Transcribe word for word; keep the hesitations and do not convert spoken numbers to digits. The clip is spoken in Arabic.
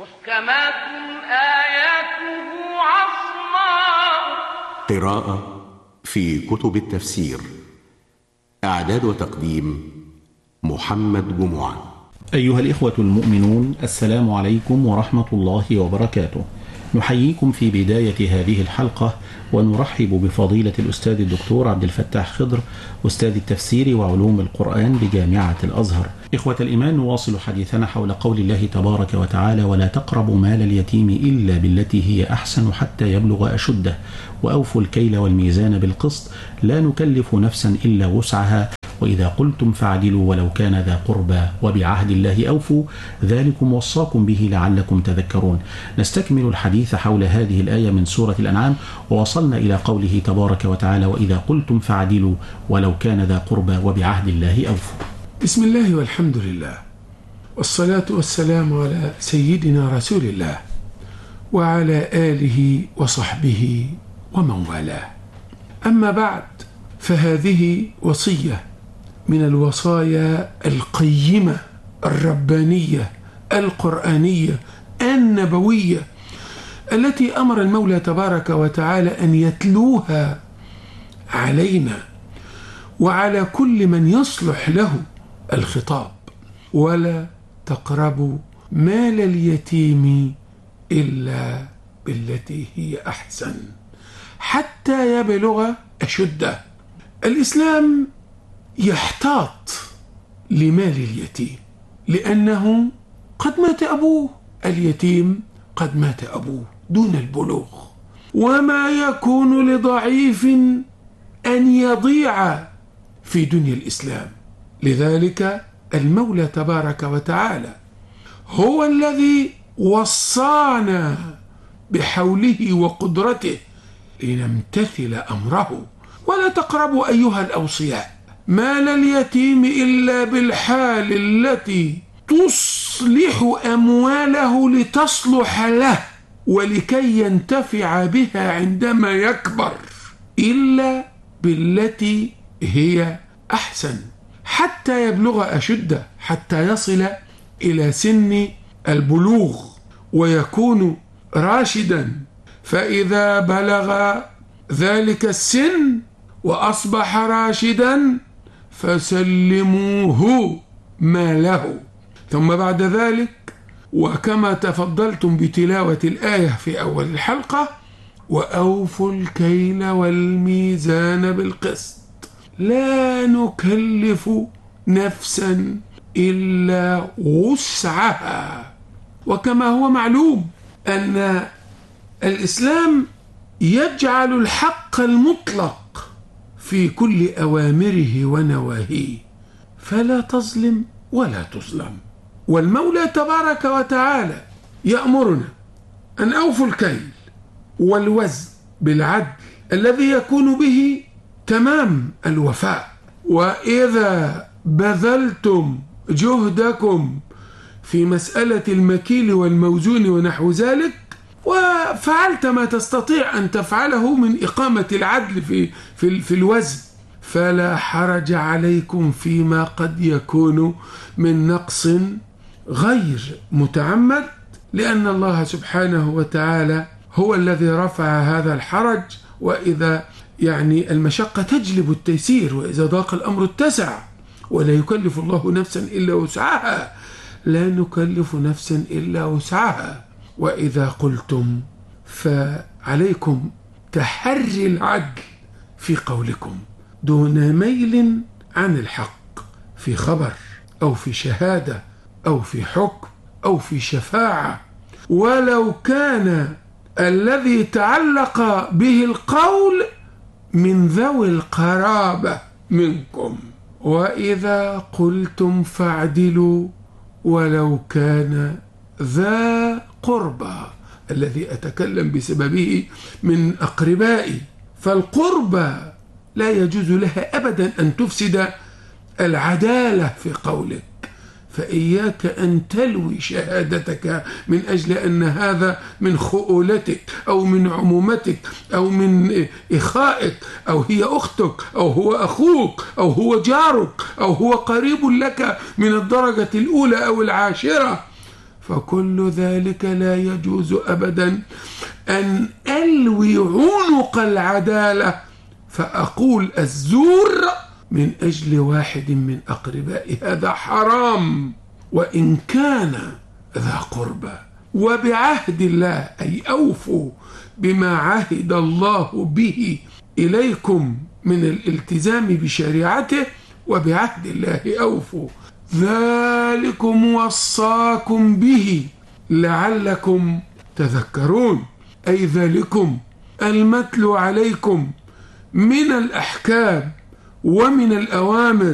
محكمات آياته عصماء. قراءة في كتب التفسير. إعداد وتقديم محمد جمعة. أيها الإخوة المؤمنون، السلام عليكم ورحمة الله وبركاته. نحييكم في بداية هذه الحلقة ونرحب بفضيلة الأستاذ الدكتور عبد الفتاح خضر، أستاذ التفسير وعلوم القرآن بجامعة الأزهر. إخوة الإيمان، نواصل حديثنا حول قول الله تبارك وتعالى: ولا تقربوا مال اليتيم إلا بالتي هي أحسن حتى يبلغ أشده وأوفوا الكيل والميزان بالقسط لا نكلف نفسا إلا وسعها وإذا قلتم فاعدلوا ولو كان ذا قربى وبعهد الله أوفوا ذلكم وصاكم به لعلكم تذكرون. نستكمل الحديث حول هذه الآية من سورة الأنعام، ووصلنا إلى قوله تبارك وتعالى: وإذا قلتم فاعدلوا ولو كان ذا قربى وبعهد الله أوفوا. بسم الله والحمد لله، والصلاة والسلام على سيدنا رسول الله وعلى آله وصحبه ومن والاه. أما بعد، فهذه وصية من الوصايا القيمة الربانية القرآنية النبوية التي أمر المولى تبارك وتعالى أن يتلوها علينا وعلى كل من يصلح له الخطاب: ولا تقربوا مال اليتيم إلا بالتي هي أحسن حتى يبلغ أشده. الإسلام يحتاط لمال اليتيم لأنه قد مات أبوه، اليتيم قد مات أبوه دون البلوغ، وما يكون لضعيف أن يضيع في دنيا الإسلام. لذلك المولى تبارك وتعالى هو الذي وصانا بحوله وقدرته لنمتثل أمره. ولا تقربوا أيها الأوصياء مال اليتيم إلا بالحال التي تصلح أمواله لتصلح له ولكي ينتفع بها عندما يكبر، إلا بالتي هي أحسن حتى يبلغ أشده، حتى يصل إلى سن البلوغ ويكون راشدا. فإذا بلغ ذلك السن وأصبح راشدا فسلموه ماله. ثم بعد ذلك، وكما تفضلتم بتلاوة الآية في أول الحلقة: وأوفوا الكيل والميزان بالقسط لا نكلف نفسا إلا وسعها. وكما هو معلوم أن الإسلام يجعل الحق المطلق في كل أوامره ونواهيه، فلا تظلم ولا تظلم. والمولى تبارك وتعالى يأمرنا أن أوفوا الكيل والوزن بالعدل الذي يكون به تمام الوفاء. وإذا بذلتم جهدكم في مسألة المكيل والموزون ونحو ذلك وفعلت ما تستطيع أن تفعله من إقامة العدل في, في, في الوزن، فلا حرج عليكم فيما قد يكون من نقص غير متعمد، لأن الله سبحانه وتعالى هو الذي رفع هذا الحرج. وإذا يعني المشقة تجلب التيسير، وإذا ضاق الأمر اتسع، ولا يكلف الله نفسا إلا وسعها، لا نكلف نفسا إلا وسعها. وإذا قلتم فعليكم تحري العدل في قولكم دون ميل عن الحق، في خبر أو في شهادة أو في حكم أو في شفاعة، ولو كان الذي تعلق به القول من ذوي القرابة منكم. وإذا قلتم فاعدلوا ولو كان ذا قربى، الذي أتكلم بسببه من أقربائي. فالقربى لا يجوز لها أبدا أن تفسد العدالة في قولك، فإياك أن تلوي شهادتك من أجل أن هذا من خؤولتك أو من عمومتك أو من إخائك أو هي أختك أو هو أخوك أو هو جارك أو هو قريب لك من الدرجة الأولى أو العاشرة. فكل ذلك لا يجوز أبدا أن ألوي عنق العدالة فأقول الزور من أجل واحد من أقربائي، هذا حرام وإن كان ذا قربى. وبعهد الله أي أوفوا بما عهد الله به إليكم من الالتزام بشريعته، وبعهد الله أوفوا، ذلكم وصاكم به لعلكم تذكرون، أي ذلكم المتلو عليكم من الأحكام ومن الأوامر